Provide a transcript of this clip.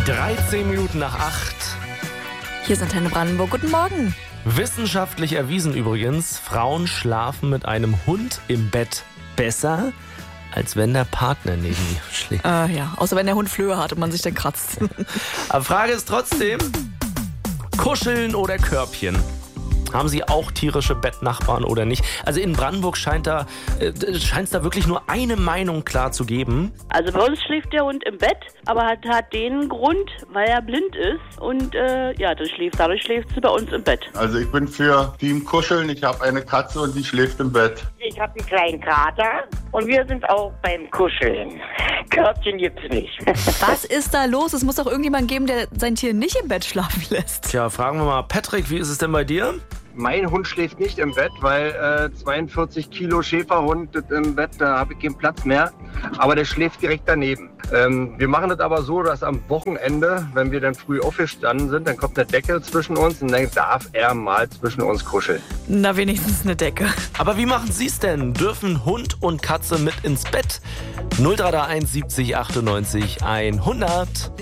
13 Minuten nach 8. Hier ist Antenne Brandenburg. Guten Morgen. Wissenschaftlich erwiesen übrigens, Frauen schlafen mit einem Hund im Bett besser, als wenn der Partner neben ihr schläft. Ja, außer wenn der Hund Flöhe hat und man sich dann kratzt. Aber Frage ist trotzdem, Kuscheln oder Körbchen? Haben Sie auch tierische Bettnachbarn oder nicht? Also in Brandenburg scheint es da wirklich nur eine Meinung klar zu geben. Also bei uns schläft der Hund im Bett, aber hat den Grund, weil er blind ist. Und dadurch schläft sie bei uns im Bett. Also ich bin für Team Kuscheln. Ich habe eine Katze und die schläft im Bett. Ich habe einen kleinen Kater und wir sind auch beim Kuscheln. Körbchen gibt's nicht. Was ist da los? Es muss doch irgendjemand geben, der sein Tier nicht im Bett schlafen lässt. Tja, fragen wir mal Patrick, wie ist es denn bei dir? Mein Hund schläft nicht im Bett, weil 42 Kilo Schäferhund im Bett, da habe ich keinen Platz mehr. Aber der schläft direkt daneben. Wir machen das aber so, dass am Wochenende, wenn wir dann früh aufgestanden sind, dann kommt eine Decke zwischen uns und dann darf er mal zwischen uns kuscheln. Na, wenigstens eine Decke. Aber wie machen Sie es denn? Dürfen Hund und Katze mit ins Bett? 0331 70 98 100.